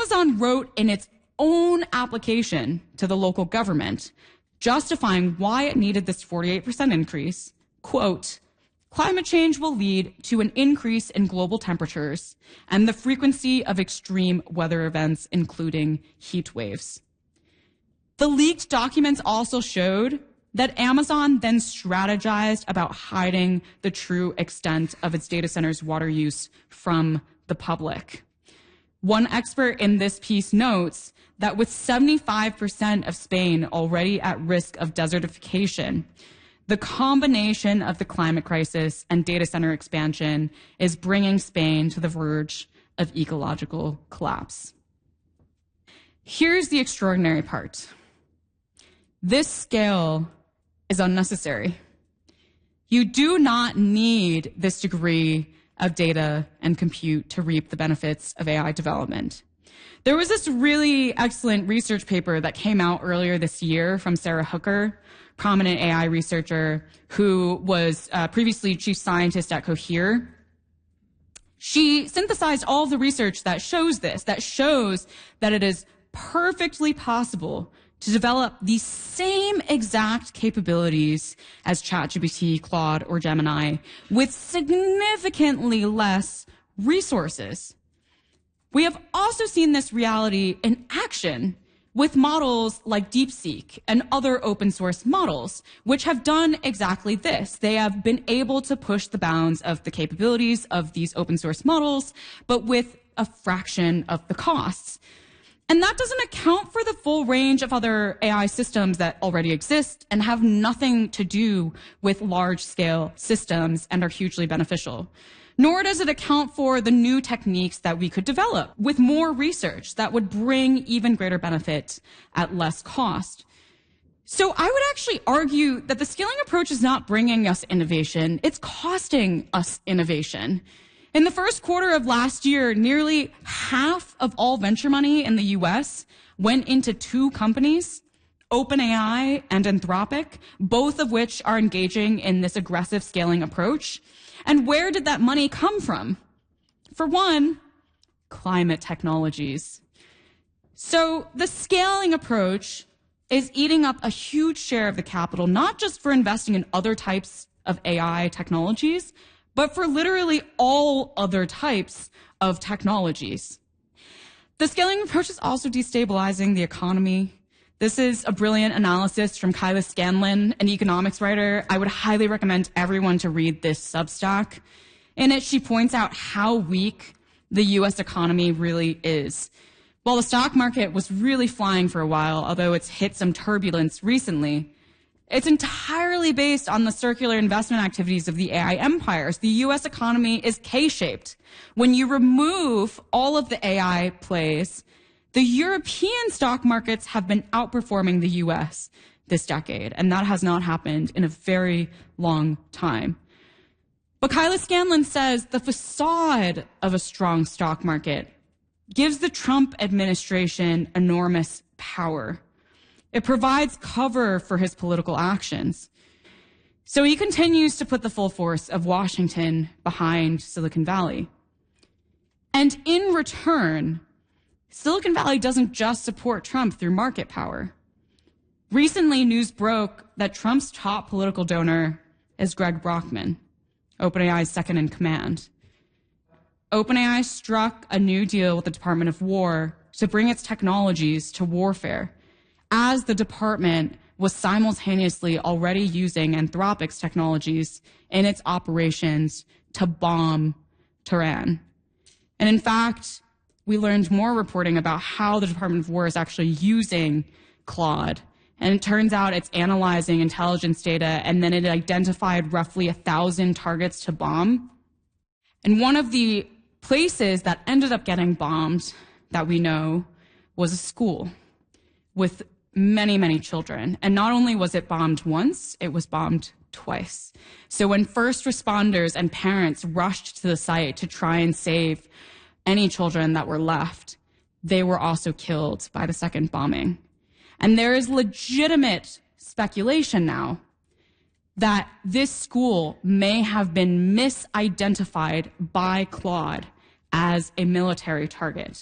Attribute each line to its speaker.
Speaker 1: Amazon wrote in its own application to the local government, justifying why it needed this 48% increase, quote, climate change will lead to an increase in global temperatures and the frequency of extreme weather events, including heat waves. The leaked documents also showed that Amazon then strategized about hiding the true extent of its data centers' water use from the public. One expert in this piece notes that with 75% of Spain already at risk of desertification, the combination of the climate crisis and data center expansion is bringing Spain to the verge of ecological collapse. Here's the extraordinary part. This scale is unnecessary. You do not need this degree of data and compute to reap the benefits of AI development. There was this really excellent research paper that came out earlier this year from Sarah Hooker, prominent AI researcher who was previously chief scientist at Cohere. She synthesized all of the research that shows this, that shows that it is perfectly possible to develop the same exact capabilities as ChatGPT, Claude, or Gemini with significantly less resources. We have also seen this reality in action with models like DeepSeek and other open source models, which have done exactly this. They have been able to push the bounds of the capabilities of these open source models, but with a fraction of the costs. And that doesn't account for the full range of other AI systems that already exist and have nothing to do with large-scale systems and are hugely beneficial. Nor does it account for the new techniques that we could develop with more research that would bring even greater benefit at less cost. So I would actually argue that the scaling approach is not bringing us innovation, it's costing us innovation. In the first quarter of last year, nearly half of all venture money in the US went into two companies, OpenAI and Anthropic, both of which are engaging in this aggressive scaling approach. And where did that money come from? For one, climate technologies. So the scaling approach is eating up a huge share of the capital, not just for investing in other types of AI technologies, but for literally all other types of technologies. The scaling approach is also destabilizing the economy. This is a brilliant analysis from Kyla Scanlon, an economics writer. I would highly recommend everyone to read this Substack. In it, she points out how weak the US economy really is. While the stock market was really flying for a while, although it's hit some turbulence recently, it's entirely based on the circular investment activities of the AI empires. The US economy is K-shaped. When you remove all of the AI plays, the European stock markets have been outperforming the US this decade, and that has not happened in a very long time. But Kyla Scanlon says the facade of a strong stock market gives the Trump administration enormous power. It provides cover for his political actions. So he continues to put the full force of Washington behind Silicon Valley. And in return, Silicon Valley doesn't just support Trump through market power. Recently, news broke that Trump's top political donor is Greg Brockman, OpenAI's second in command. OpenAI struck a new deal with the Department of War to bring its technologies to warfare, as the department was simultaneously already using Anthropic's technologies in its operations to bomb Tehran. And in fact, we learned more reporting about how the Department of War is actually using Claude. And it turns out it's analyzing intelligence data, and then it identified roughly 1,000 targets to bomb. And one of the places that ended up getting bombed that we know was a school with many, many children. And not only was it bombed once, it was bombed twice. So when first responders and parents rushed to the site to try and save any children that were left, they were also killed by the second bombing. And there is legitimate speculation now that this school may have been misidentified by Claude as a military target.